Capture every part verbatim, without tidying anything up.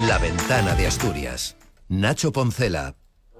La Ventana de Asturias. Nacho Poncela.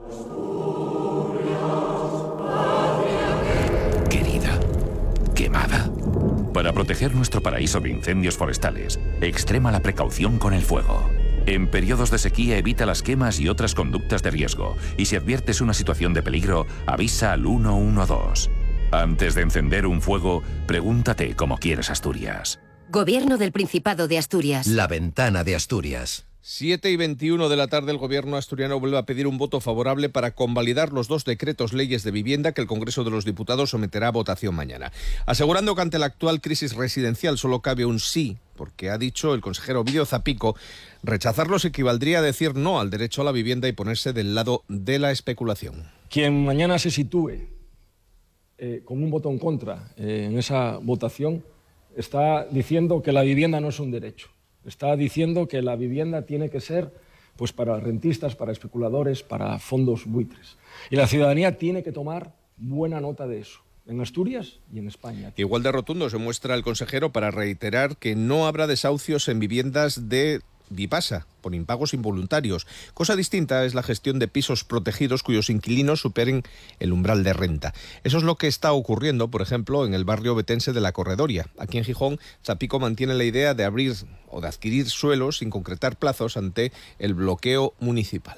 Querida, quemada. Para proteger nuestro paraíso de incendios forestales, extrema la precaución con el fuego. En periodos de sequía evita las quemas y otras conductas de riesgo. Y si adviertes una situación de peligro, avisa al uno uno dos. Antes de encender un fuego, pregúntate cómo quieres Asturias. Gobierno del Principado de Asturias. La Ventana de Asturias. siete y veintiuno de la tarde, el gobierno asturiano vuelve a pedir un voto favorable para convalidar los dos decretos leyes de vivienda que el Congreso de los Diputados someterá a votación mañana, asegurando que ante la actual crisis residencial solo cabe un sí, porque ha dicho el consejero Ovidio Zapico, rechazarlos equivaldría a decir no al derecho a la vivienda y ponerse del lado de la especulación. Quien mañana se sitúe eh, con un voto en contra eh, en esa votación está diciendo que la vivienda no es un derecho. Está diciendo que la vivienda tiene que ser pues, para rentistas, para especuladores, para fondos buitres. Y la ciudadanía tiene que tomar buena nota de eso, en Asturias y en España. Igual de rotundo se muestra el consejero para reiterar que no habrá desahucios en viviendas de Vipasa por impagos involuntarios. Cosa distinta es la gestión de pisos protegidos cuyos inquilinos superen el umbral de renta. Eso es lo que está ocurriendo, por ejemplo, en el barrio betense de La Corredoria. Aquí en Gijón, Zapico mantiene la idea de abrir o de adquirir suelos sin concretar plazos ante el bloqueo municipal.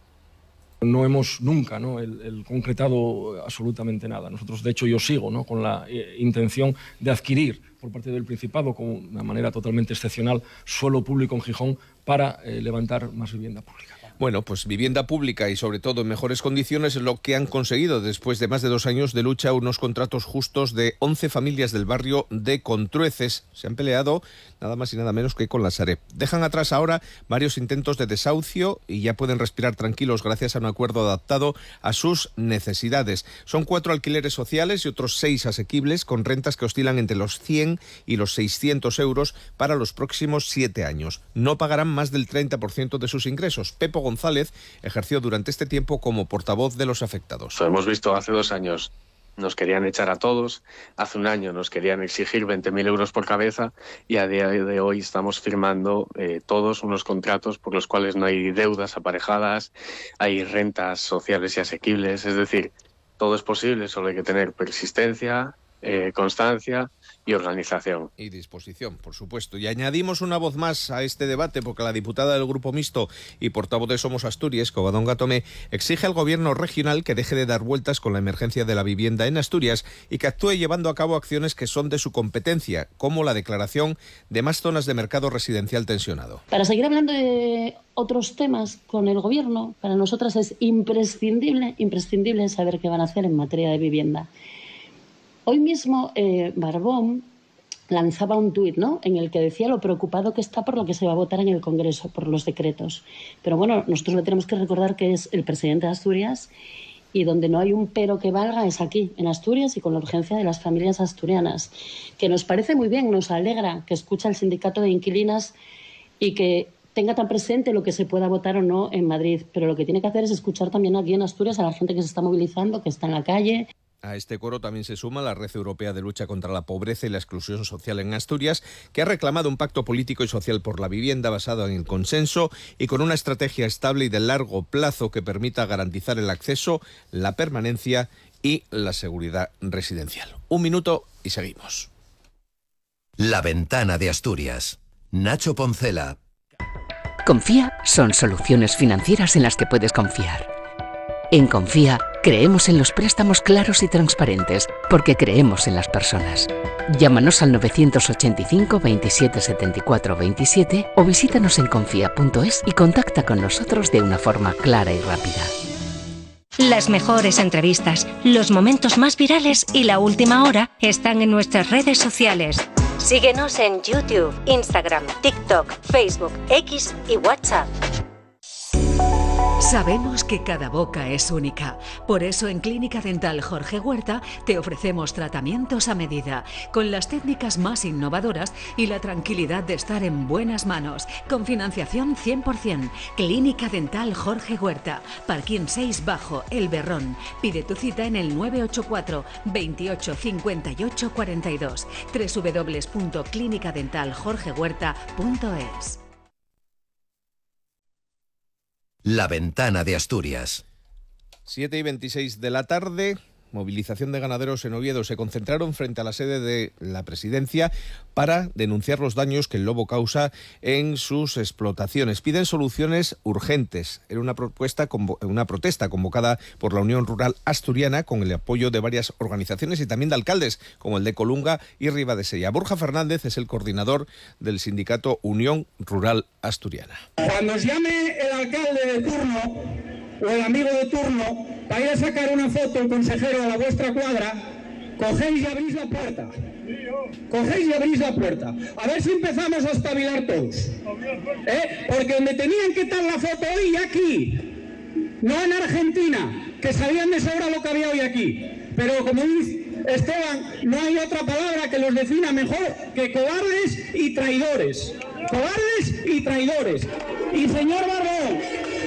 No hemos nunca ¿no? el, el concretado absolutamente nada. Nosotros, de hecho, yo sigo ¿no? con la eh, intención de adquirir por parte del Principado, con una manera totalmente excepcional, suelo público en Gijón para eh, levantar más vivienda pública. Bueno, pues vivienda pública y sobre todo en mejores condiciones es lo que han conseguido después de más de dos años de lucha unos contratos justos de once familias del barrio de Contrueces. Se han peleado nada más y nada menos que con la Sareb. Dejan atrás ahora varios intentos de desahucio y ya pueden respirar tranquilos gracias a un acuerdo adaptado a sus necesidades. Son cuatro alquileres sociales y otros seis asequibles con rentas que oscilan entre los cien y los seiscientos euros para los próximos siete años. No pagarán más del treinta por ciento de sus ingresos. Pepo González ejerció durante este tiempo como portavoz de los afectados. Lo hemos visto hace dos años. Nos querían echar a todos, hace un año nos querían exigir veinte mil euros por cabeza y a día de hoy estamos firmando eh, todos unos contratos por los cuales no hay deudas aparejadas, hay rentas sociales y asequibles, es decir, todo es posible, solo hay que tener persistencia, eh, constancia y organización. Y disposición, por supuesto. Y añadimos una voz más a este debate porque la diputada del Grupo Mixto y portavoz de Somos Asturias, Covadonga Tomé, exige al gobierno regional que deje de dar vueltas con la emergencia de la vivienda en Asturias y que actúe llevando a cabo acciones que son de su competencia, como la declaración de más zonas de mercado residencial tensionado. Para seguir hablando de otros temas con el gobierno, para nosotras es imprescindible, imprescindible saber qué van a hacer en materia de vivienda. Hoy mismo eh, Barbón lanzaba un tuit, ¿no?, en el que decía lo preocupado que está por lo que se va a votar en el Congreso, por los decretos. Pero bueno, nosotros le tenemos que recordar que es el presidente de Asturias y donde no hay un pero que valga es aquí, en Asturias y con la urgencia de las familias asturianas. Que nos parece muy bien, nos alegra que escucha el sindicato de inquilinas y que tenga tan presente lo que se pueda votar o no en Madrid. Pero lo que tiene que hacer es escuchar también aquí en Asturias a la gente que se está movilizando, que está en la calle. A este coro también se suma la Red Europea de Lucha contra la Pobreza y la Exclusión Social en Asturias, que ha reclamado un pacto político y social por la vivienda basado en el consenso y con una estrategia estable y de largo plazo que permita garantizar el acceso, la permanencia y la seguridad residencial. Un minuto y seguimos. La Ventana de Asturias. Nacho Poncela. Confía son soluciones financieras en las que puedes confiar. En Confía, creemos en los préstamos claros y transparentes, porque creemos en las personas. Llámanos al novecientos ochenta y cinco, veintisiete setenta y cuatro veintisiete o visítanos en confía punto es y contacta con nosotros de una forma clara y rápida. Las mejores entrevistas, los momentos más virales y la última hora están en nuestras redes sociales. Síguenos en YouTube, Instagram, TikTok, Facebook, X y WhatsApp. Sabemos que cada boca es única. Por eso en Clínica Dental Jorge Huerta te ofrecemos tratamientos a medida, con las técnicas más innovadoras y la tranquilidad de estar en buenas manos, con financiación cien por ciento. Clínica Dental Jorge Huerta, Parquín seis Bajo, El Berrón. Pide tu cita en el nueve ocho cuatro, veintiocho, cincuenta y ocho, cuarenta y dos, doble u doble u doble u punto clínica dental jorge huerta punto es. La Ventana de Asturias. siete y veintiséis de la tarde. Movilización de ganaderos en Oviedo. Se concentraron frente a la sede de la presidencia para denunciar los daños que el lobo causa en sus explotaciones. Piden soluciones urgentes. Era una propuesta, una protesta convocada por la Unión Rural Asturiana con el apoyo de varias organizaciones y también de alcaldes como el de Colunga y Ribadesella. Borja Fernández es el coordinador del sindicato Unión Rural Asturiana. Cuando os llame el alcalde de turno o el amigo de turno para ir a sacar una foto, el consejero, a la vuestra cuadra, cogéis y abrís la puerta. Cogéis y abrís la puerta. A ver si empezamos a espabilar todos. ¿Eh? Porque donde tenían que estar la foto hoy, aquí. No en Argentina, que sabían de sobra lo que había hoy aquí. Pero como dice Esteban, no hay otra palabra que los defina mejor que cobardes y traidores. Cobardes y traidores. Y señor Barbón,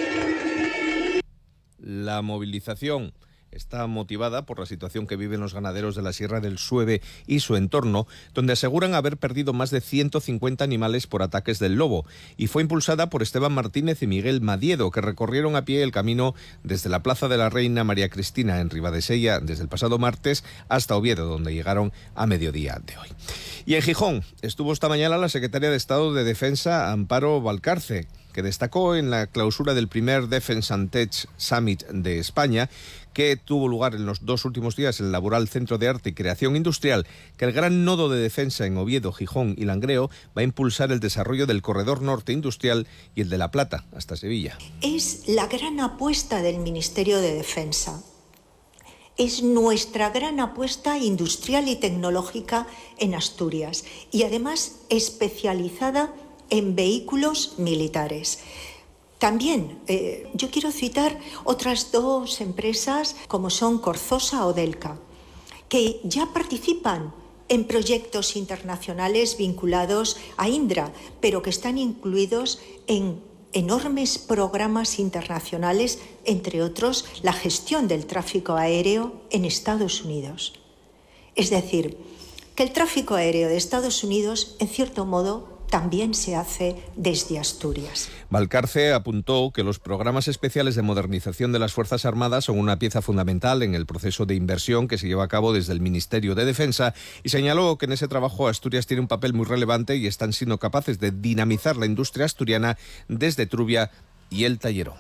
la movilización está motivada por la situación que viven los ganaderos de la Sierra del Sueve y su entorno, donde aseguran haber perdido más de ciento cincuenta animales por ataques del lobo, y fue impulsada por Esteban Martínez y Miguel Madiedo, que recorrieron a pie el camino desde la Plaza de la Reina María Cristina en Ribadesella desde el pasado martes hasta Oviedo, donde llegaron a mediodía de hoy. Y en Gijón estuvo esta mañana la secretaria de Estado de Defensa, Amparo Valcarce, que destacó en la clausura del primer Defence and Tech Summit de España, que tuvo lugar en los dos últimos días en el Laboral Centro de Arte y Creación Industrial, que el gran nodo de defensa en Oviedo, Gijón y Langreo va a impulsar el desarrollo del Corredor Norte Industrial y el de La Plata hasta Sevilla. Es la gran apuesta del Ministerio de Defensa. Es nuestra gran apuesta industrial y tecnológica en Asturias y además especializada en vehículos militares. También eh, yo quiero citar otras dos empresas como son Corzosa o Delca, que ya participan en proyectos internacionales vinculados a Indra, pero que están incluidos en enormes programas internacionales, entre otros la gestión del tráfico aéreo en Estados Unidos. Es decir, que el tráfico aéreo de Estados Unidos, en cierto modo, también se hace desde Asturias. Valcarce apuntó que los programas especiales de modernización de las Fuerzas Armadas son una pieza fundamental en el proceso de inversión que se lleva a cabo desde el Ministerio de Defensa y señaló que en ese trabajo Asturias tiene un papel muy relevante y están siendo capaces de dinamizar la industria asturiana desde Trubia y El Tallerón.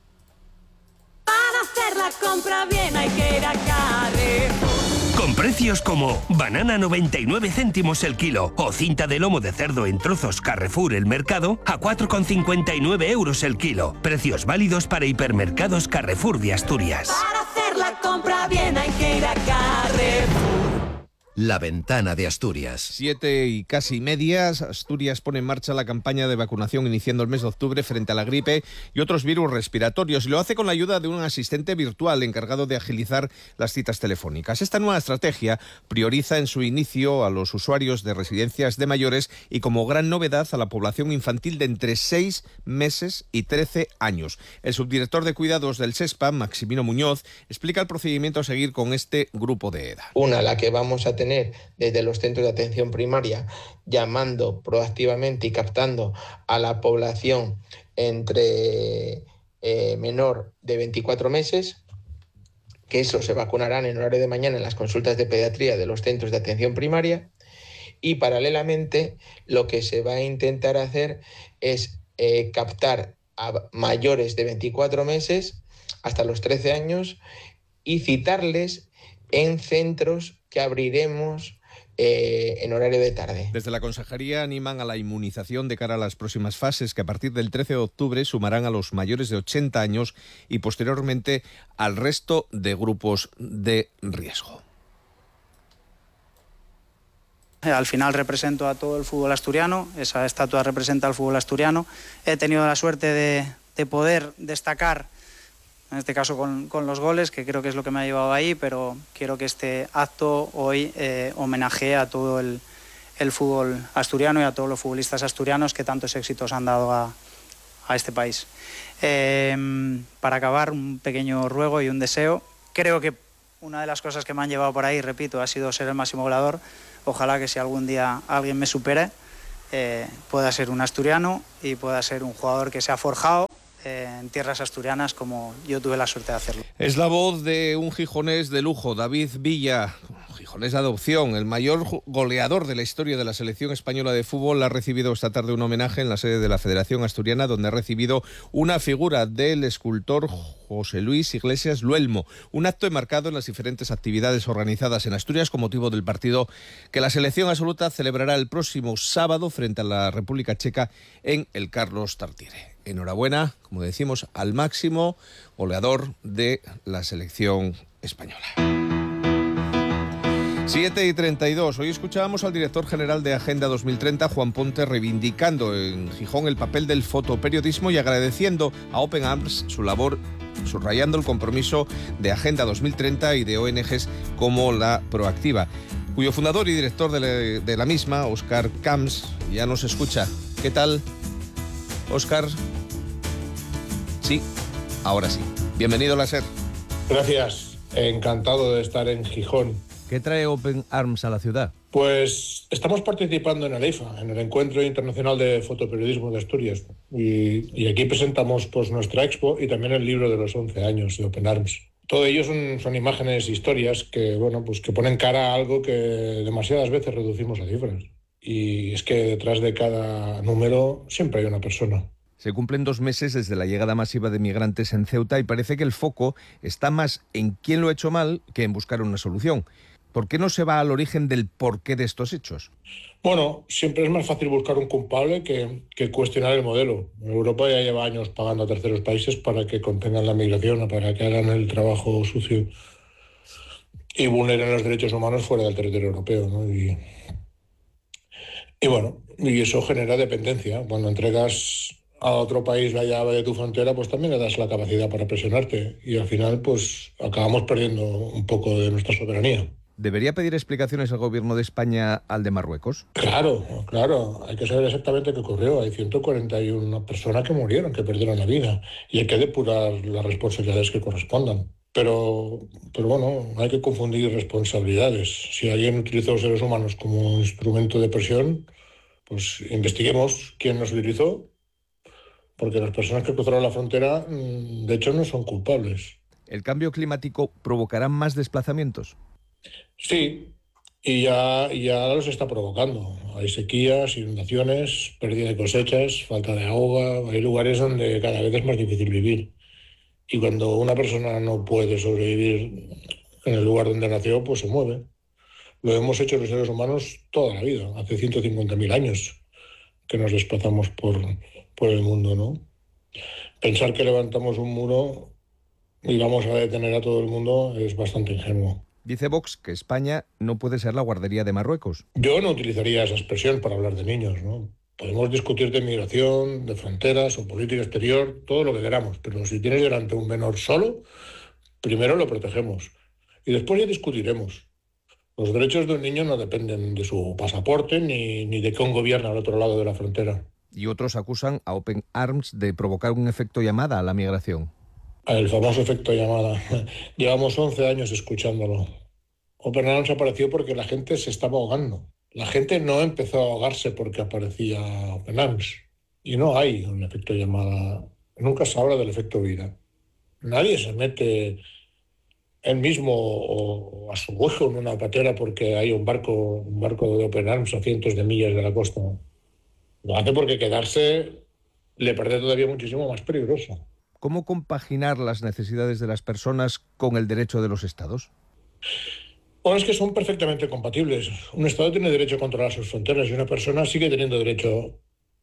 Para hacer la compra bien hay que ir a Carrefour. Con precios como banana noventa y nueve céntimos el kilo o cinta de lomo de cerdo en trozos Carrefour El Mercado a cuatro con cincuenta y nueve euros el kilo. Precios válidos para hipermercados Carrefour de Asturias. Para hacer la compra bien hay que ir a Carrefour. La Ventana de Asturias. Siete y casi medias, Asturias pone en marcha la campaña de vacunación iniciando el mes de octubre frente a la gripe y otros virus respiratorios. Y lo hace con la ayuda de un asistente virtual encargado de agilizar las citas telefónicas. Esta nueva estrategia prioriza en su inicio a los usuarios de residencias de mayores y como gran novedad a la población infantil de entre seis meses y trece años. El subdirector de cuidados del SESPA, Maximino Muñoz, explica el procedimiento a seguir con este grupo de edad. Una, la que vamos a tener desde los centros de atención primaria, llamando proactivamente y captando a la población entre eh, menor de veinticuatro meses, que eso se vacunarán en horario de mañana en las consultas de pediatría de los centros de atención primaria, y paralelamente lo que se va a intentar hacer es eh, captar a mayores de veinticuatro meses hasta los trece años y citarles en centros que abriremos eh, en horario de tarde. Desde la Consejería animan a la inmunización de cara a las próximas fases que a partir del trece de octubre sumarán a los mayores de ochenta años y posteriormente al resto de grupos de riesgo. Al final represento a todo el fútbol asturiano, esa estatua representa al fútbol asturiano. He tenido la suerte de, de poder destacar, en este caso con, con los goles, que creo que es lo que me ha llevado ahí, pero quiero que este acto hoy eh, homenajee a todo el, el fútbol asturiano y a todos los futbolistas asturianos que tantos éxitos han dado a, a este país. Eh, para acabar, un pequeño ruego y un deseo. Creo que una de las cosas que me han llevado por ahí, repito, ha sido ser el máximo goleador. Ojalá que si algún día alguien me supere, eh, pueda ser un asturiano y pueda ser un jugador que se ha forjado eh, en tierras asturianas como yo tuve la suerte de hacerlo. Es la voz de un gijonés de lujo, David Villa, gijonés de adopción, el mayor goleador de la historia de la selección española de fútbol. Ha recibido esta tarde un homenaje en la sede de la Federación Asturiana, donde ha recibido una figura del escultor José Luis Iglesias Luelmo. Un acto enmarcado en las diferentes actividades organizadas en Asturias con motivo del partido que la selección absoluta celebrará el próximo sábado frente a la República Checa en el Carlos Tartiere. Enhorabuena, como decimos, al máximo goleador de la selección española. siete y treinta y dos. Hoy escuchábamos al director general de Agenda dos mil treinta, Juan Ponte, reivindicando en Gijón el papel del fotoperiodismo y agradeciendo a Open Arms su labor, subrayando el compromiso de Agenda dos mil treinta y de O N Ges como la Proactiva, cuyo fundador y director de la, de la misma, Óscar Camps, ya nos escucha. ¿Qué tal, Óscar? Sí, ahora sí. Bienvenido a la SER. Gracias, encantado de estar en Gijón. ¿Qué trae Open Arms a la ciudad? Pues estamos participando en el EIFA, en el Encuentro Internacional de Fotoperiodismo de Asturias, y, y aquí presentamos pues nuestra expo y también el libro de los once años de Open Arms. Todo ello son, son imágenes, historias que, bueno, pues que ponen cara a algo que demasiadas veces reducimos a cifras. Y es que detrás de cada número siempre hay una persona. Se cumplen dos meses desde la llegada masiva de migrantes en Ceuta y parece que el foco está más en quién lo ha hecho mal que en buscar una solución. ¿Por qué no se va al origen del porqué de estos hechos? Bueno, siempre es más fácil buscar un culpable que, que cuestionar el modelo. Europa ya lleva años pagando a terceros países para que contengan la migración, para que hagan el trabajo sucio y vulneren los derechos humanos fuera del territorio europeo, ¿no? Y, y bueno, y eso genera dependencia. Cuando entregas a otro país la llave de tu frontera, pues también le das la capacidad para presionarte. Y al final, pues acabamos perdiendo un poco de nuestra soberanía. ¿Debería pedir explicaciones al gobierno de España al de Marruecos? Claro, claro. Hay que saber exactamente qué ocurrió. Hay ciento cuarenta y una personas que murieron, que perdieron la vida. Y hay que depurar las responsabilidades que correspondan. Pero, pero bueno, no hay que confundir responsabilidades. Si alguien utilizó los seres humanos como instrumento de presión, pues investiguemos quién los utilizó, porque las personas que cruzaron la frontera, de hecho, no son culpables. ¿El cambio climático provocará más desplazamientos? Sí, y ya, ya los está provocando. Hay sequías, inundaciones, pérdida de cosechas, falta de agua. Hay lugares donde cada vez es más difícil vivir. Y cuando una persona no puede sobrevivir en el lugar donde nació, pues se mueve. Lo hemos hecho los seres humanos toda la vida, hace ciento cincuenta mil años que nos desplazamos por, por el mundo, ¿no? Pensar que levantamos un muro y vamos a detener a todo el mundo es bastante ingenuo. Dice Vox que España no puede ser la guardería de Marruecos. Yo no utilizaría esa expresión para hablar de niños, ¿no? Podemos discutir de migración, de fronteras o política exterior, todo lo que queramos, pero si tienes delante un menor solo, primero lo protegemos y después ya discutiremos. Los derechos de un niño no dependen de su pasaporte ni, ni de quién gobierna al otro lado de la frontera. Y otros acusan a Open Arms de provocar un efecto llamada a la migración. El famoso efecto llamada. Llevamos once años escuchándolo. Open Arms apareció porque la gente se estaba ahogando. La gente no empezó a ahogarse porque aparecía Open Arms. Y no hay un efecto llamada. Nunca se habla del efecto vida. Nadie se mete él mismo o a su hijo en una patera porque hay un barco, un barco de Open Arms a cientos de millas de la costa. Lo hace porque quedarse le parece todavía muchísimo más peligroso. ¿Cómo compaginar las necesidades de las personas con el derecho de los estados? Bueno, es que son perfectamente compatibles. Un estado tiene derecho a controlar sus fronteras y una persona sigue teniendo derecho,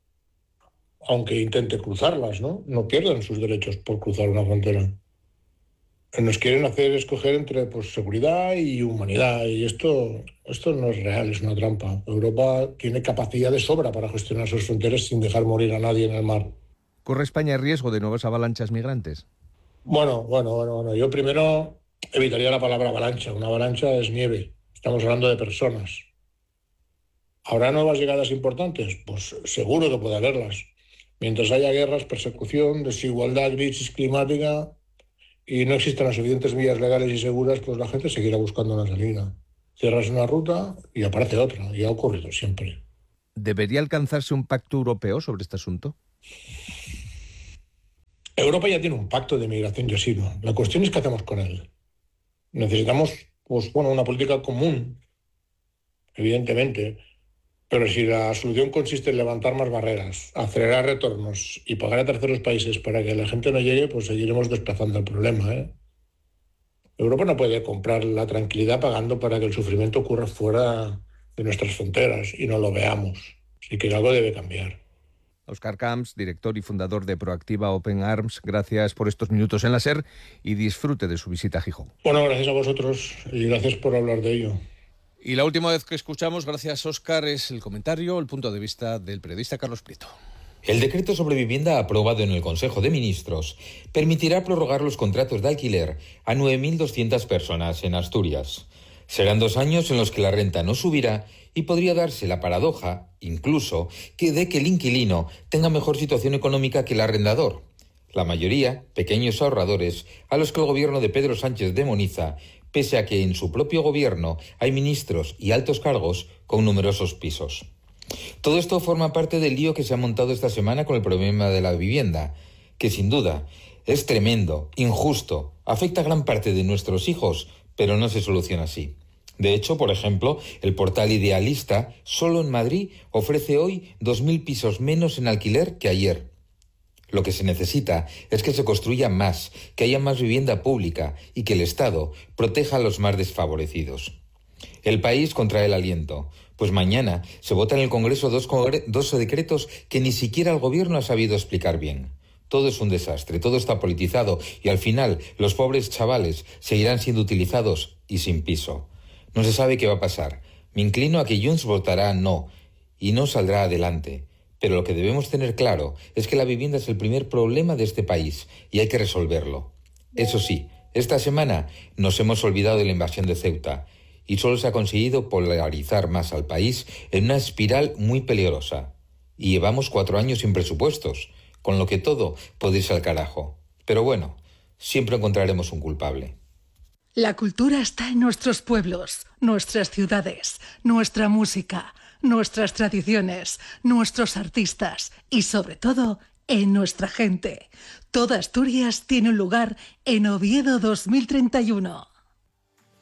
aunque intente cruzarlas, ¿no? No pierden sus derechos por cruzar una frontera. Nos quieren hacer escoger entre pues, seguridad y humanidad, y esto, esto no es real, es una trampa. Europa tiene capacidad de sobra para gestionar sus fronteras sin dejar morir a nadie en el mar. ¿Corre España el riesgo de nuevas avalanchas migrantes? Bueno, bueno, bueno, bueno. Yo primero evitaría la palabra avalancha. Una avalancha es nieve. Estamos hablando de personas. ¿Habrá nuevas llegadas importantes? Pues seguro que puede haberlas. Mientras haya guerras, persecución, desigualdad, crisis climática y no existan las suficientes vías legales y seguras, pues la gente seguirá buscando una salida. Cierras una ruta y aparece otra. Y ha ocurrido siempre. ¿Debería alcanzarse un pacto europeo sobre este asunto? Europa ya tiene un pacto de migración y asilo. La cuestión es qué hacemos con él. Necesitamos, pues, bueno, una política común, evidentemente, pero si la solución consiste en levantar más barreras, acelerar retornos y pagar a terceros países para que la gente no llegue, pues seguiremos desplazando el problema, ¿eh? Europa no puede comprar la tranquilidad pagando para que el sufrimiento ocurra fuera de nuestras fronteras y no lo veamos. Así que algo debe cambiar. Óscar Camps, director y fundador de Proactiva Open Arms, gracias por estos minutos en la SER y disfrute de su visita a Gijón. Bueno, gracias a vosotros y gracias por hablar de ello. Y la última vez que escuchamos, gracias Óscar, es el comentario, el punto de vista del periodista Carlos Prieto. El decreto sobre vivienda aprobado en el Consejo de Ministros permitirá prorrogar los contratos de alquiler a nueve mil doscientas personas en Asturias. Serán dos años en los que la renta no subirá y podría darse la paradoja, incluso, que de que el inquilino tenga mejor situación económica que el arrendador. La mayoría, pequeños ahorradores, a los que el gobierno de Pedro Sánchez demoniza, pese a que en su propio gobierno hay ministros y altos cargos con numerosos pisos. Todo esto forma parte del lío que se ha montado esta semana con el problema de la vivienda, que sin duda es tremendo, injusto, afecta a gran parte de nuestros hijos, pero no se soluciona así. De hecho, por ejemplo, el portal Idealista solo en Madrid ofrece hoy dos mil pisos menos en alquiler que ayer. Lo que se necesita es que se construya más, que haya más vivienda pública y que el Estado proteja a los más desfavorecidos. El país contrae el aliento, pues mañana se vota en el Congreso dos, dos decretos que ni siquiera el Gobierno ha sabido explicar bien. Todo es un desastre, todo está politizado y al final los pobres chavales seguirán siendo utilizados y sin piso. No se sabe qué va a pasar. Me inclino a que Junts votará no y no saldrá adelante. Pero lo que debemos tener claro es que la vivienda es el primer problema de este país y hay que resolverlo. Eso sí, esta semana nos hemos olvidado de la invasión de Ceuta y solo se ha conseguido polarizar más al país en una espiral muy peligrosa. Y llevamos cuatro años sin presupuestos, con lo que todo puede irse al carajo. Pero bueno, siempre encontraremos un culpable. La cultura está en nuestros pueblos, nuestras ciudades, nuestra música, nuestras tradiciones, nuestros artistas y, sobre todo, en nuestra gente. Toda Asturias tiene un lugar en Oviedo dos mil treinta y uno.